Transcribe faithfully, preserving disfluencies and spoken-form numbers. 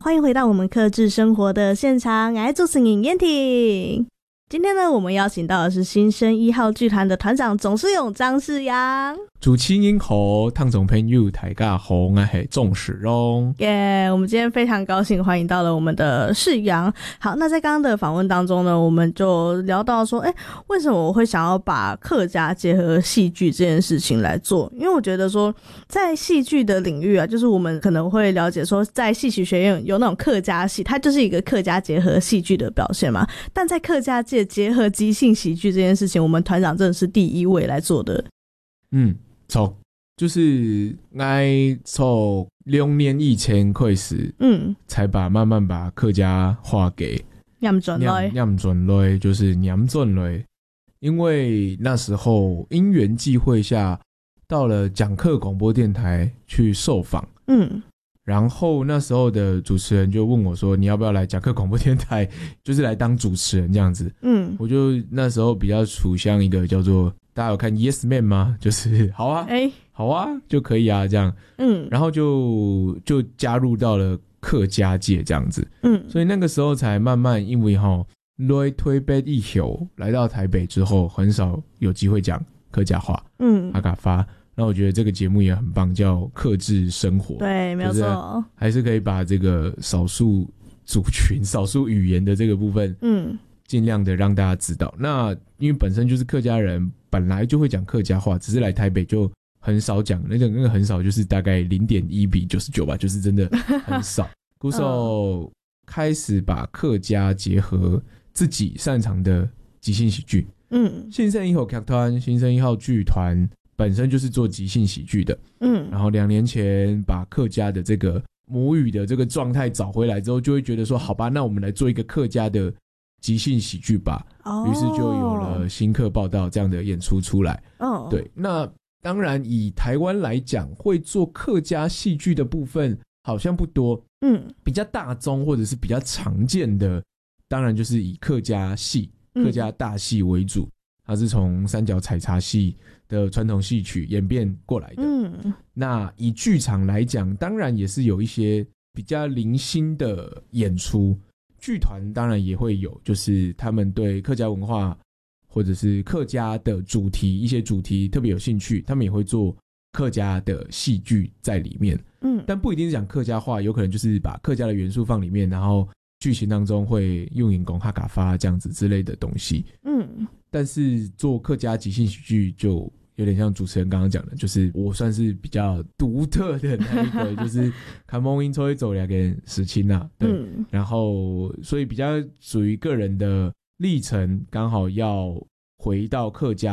欢迎回到我们客制生活的现场，我是主持人燕婷。今天呢，我们邀请到的是新生一号剧团的团长总世勇张世阳。 主持人好，听众朋友大家好，我是总世勇。 耶、yeah, 我们今天非常高兴欢迎到了我们的世阳。好，那在刚刚的访问当中呢，我们就聊到说，哎、欸，为什么我会想要把客家结合戏剧这件事情来做？因为我觉得说，在戏剧的领域啊，就是我们可能会了解说，在戏曲学院有那种客家戏，它就是一个客家结合戏剧的表现嘛。但在客家界结合即兴喜剧这件事情，我们团长真的是第一位来做的。 嗯，错，就是我从两年以前开始，嗯，才把慢慢把客家话给念转来， 念转来，就是念转来。因为那时候因缘际会下，到了讲课广播电台去受访，嗯。然后那时候的主持人就问我说，你要不要来讲课广播电台，就是来当主持人这样子。嗯，我就那时候比较处向一个叫做，大家有看 Yes Man 吗？就是好啊，哎、欸，好啊，就可以啊这样。嗯，然后就就加入到了客家界这样子。嗯，所以那个时候才慢慢，因为齁来推北以后来到台北之后，很少有机会讲客家话。嗯，阿嘎发。那我觉得这个节目也很棒，叫客制生活。 对，没有错， 还是可以把这个少数族群、少数语言的这个部分，嗯，尽量的让大家知道。那因为本身就是客家人，本来就会讲客家话，只是来台北就很少讲，那个那个很少，就是大概零点一比九十九吧，就是真的很少。鼓手开始把客家结合自己擅长的即兴喜剧，嗯，新生一号剧团、新生一号剧团。本身就是做即兴喜剧的，嗯，然后两年前把客家的这个母语的这个状态找回来之后，就会觉得说，好吧，那我们来做一个客家的即兴喜剧吧。哦，于是就有了新客报道这样的演出出来。哦，对，那当然以台湾来讲，会做客家戏剧的部分好像不多，嗯，比较大宗或者是比较常见的，当然就是以客家戏、客家大戏为主。它是从三角采茶戏的传统戏曲演变过来的。嗯，那以剧场来讲，当然也是有一些比较零星的演出。剧团当然也会有，就是他们对客家文化或者是客家的主题，一些主题特别有兴趣，他们也会做客家的戏剧在里面。嗯，但不一定是讲客家话，有可能就是把客家的元素放里面，然后剧情当中会用引功哈嘎发这样子之类的东西。嗯。但是做客家即兴喜剧就有点像主持人刚刚讲的，就是我算是比较独特的那一个，就是看梦音抽一走两个事情啊，对、嗯，然后所以比较属于个人的历程，刚好要回到客家